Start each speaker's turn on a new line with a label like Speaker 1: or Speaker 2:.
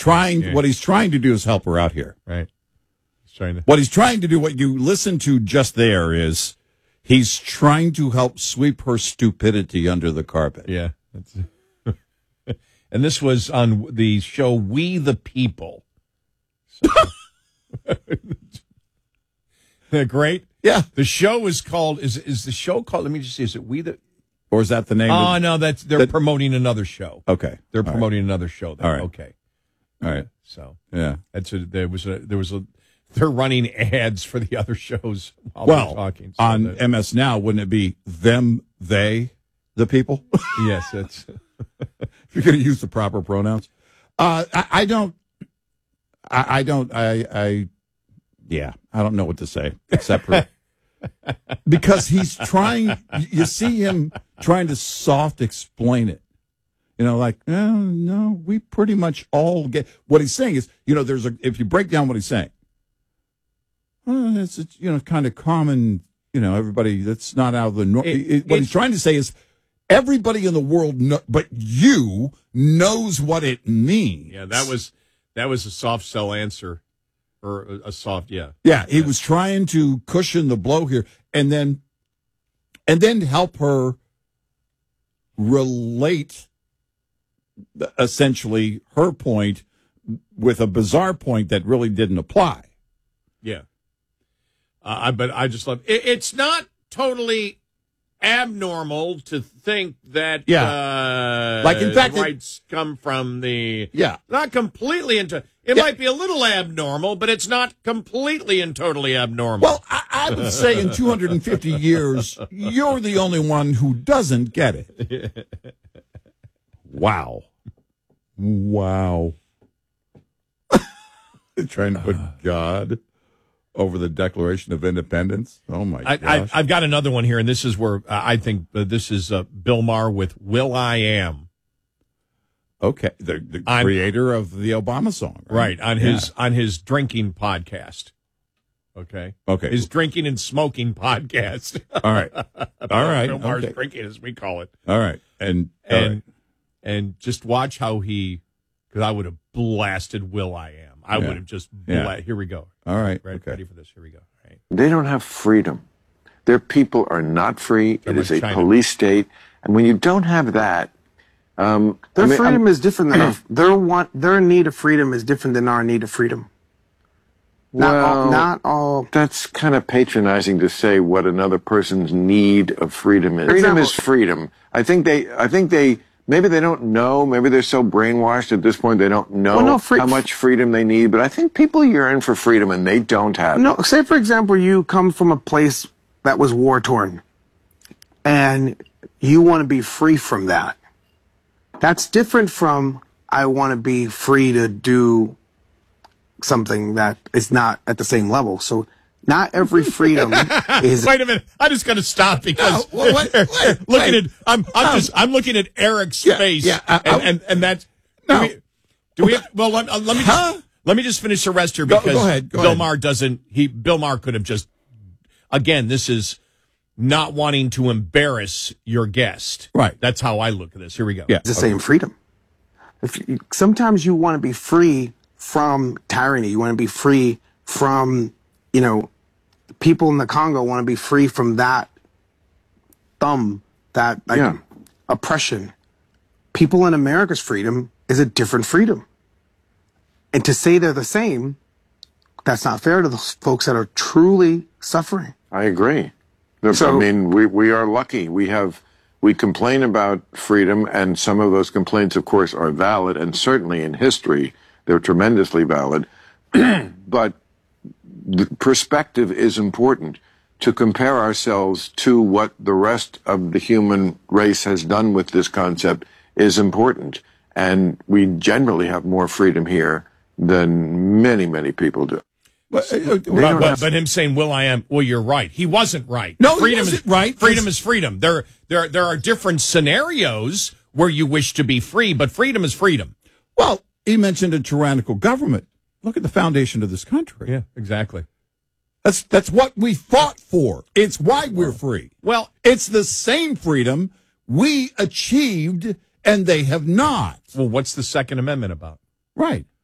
Speaker 1: trying to do is help her out here.
Speaker 2: Right.
Speaker 1: What he's trying to do, what you listen to just there is he's trying to help sweep her stupidity under the carpet.
Speaker 2: Yeah. And this was on the show We the People. So. They're great.
Speaker 1: Yeah.
Speaker 2: The show is called, is the show called, let me just see, is it We the...
Speaker 1: Or is that the name?
Speaker 2: Oh, no, they're promoting another show.
Speaker 1: Okay.
Speaker 2: They're promoting another show. There.
Speaker 1: All right.
Speaker 2: Okay.
Speaker 1: All right.
Speaker 2: So,
Speaker 1: yeah.
Speaker 2: They're running ads for the other shows while they're talking. So
Speaker 1: on MS Now, wouldn't it be them, they, the people?
Speaker 2: Yes, it's...
Speaker 1: If you're going to use the proper pronouns. I don't know what to say except for because he's trying, you see him trying to soft explain it. Like, no, we pretty much all get what he's saying is, if you break down what he's saying, it's kind of common, everybody that's not out of the norm. What he's trying to say is everybody in the world, but you knows what it means.
Speaker 2: Yeah, that was a soft sell answer. Or a soft, yeah.
Speaker 1: Yeah, he was trying to cushion the blow here and then help her relate essentially her point with a bizarre point that really didn't apply.
Speaker 2: Yeah. But I just love it. It's not totally abnormal to think that
Speaker 1: like in fact
Speaker 2: rights come from the not completely into it might be a little abnormal, but it's not completely and totally abnormal.
Speaker 1: Well, I would say in 250 years you're the only one who doesn't get it. Wow. Trying to put God over the Declaration of Independence. Oh, my gosh.
Speaker 2: I've got another one here, and this is where I think this is Bill Maher with Will I Am.
Speaker 1: Okay, the creator of the Obama song.
Speaker 2: Right, on his drinking podcast. Okay. His drinking and smoking podcast.
Speaker 1: All right.
Speaker 2: Bill Maher's drinking, as we call it.
Speaker 1: All right.
Speaker 2: And just watch how because I would have blasted Will I Am. I would have just Here we go.
Speaker 1: All right.
Speaker 2: Ready for this. Here we go. All right.
Speaker 3: They don't have freedom. Their people are not free. It is a police state. And when you don't have that,
Speaker 4: their freedom is different than their need of freedom is different than our need of freedom. Not all.
Speaker 3: That's kind of patronizing to say what another person's need of freedom is. Freedom is freedom. I think they maybe they don't know. Maybe they're so brainwashed at this point they don't know how much freedom they need. But I think people yearn for freedom and they don't have it.
Speaker 4: No, say for example, you come from a place that was war torn, and you want to be free from that. That's different from I want to be free to do something that is not at the same level. So not every freedom is.
Speaker 2: Wait a minute! I just got to stop because I'm looking at Eric's face, and that's
Speaker 1: no.
Speaker 2: Let me just finish the rest here because
Speaker 1: go ahead.
Speaker 2: Bill Maher doesn't. Bill Maher could have just. Again, this is not wanting to embarrass your guest.
Speaker 1: Right.
Speaker 2: That's how I look at this. Here we go.
Speaker 1: Yeah.
Speaker 4: It's the same freedom. Sometimes you want to be free from tyranny. You want to be free from, people in the Congo want to be free from that oppression. People in America's freedom is a different freedom. And to say they're the same, that's not fair to those folks that are truly suffering.
Speaker 3: I agree. We are lucky. We complain about freedom, and some of those complaints, of course, are valid, and certainly in history, they're tremendously valid. But the perspective is important. To compare ourselves to what the rest of the human race has done with this concept is important. And we generally have more freedom here than many, many people do.
Speaker 2: But him saying, "Will I am?" Well, you're right. He wasn't right.
Speaker 1: No,
Speaker 2: freedom
Speaker 1: he wasn't right.
Speaker 2: Freedom is freedom. There are different scenarios where you wish to be free, but freedom is freedom.
Speaker 1: Well, he mentioned a tyrannical government. Look at the foundation of this country.
Speaker 2: Yeah, exactly.
Speaker 1: That's what we fought for. It's why we're free.
Speaker 2: Well,
Speaker 1: it's the same freedom we achieved, and they have not.
Speaker 2: Well, what's the Second Amendment about?
Speaker 1: Right.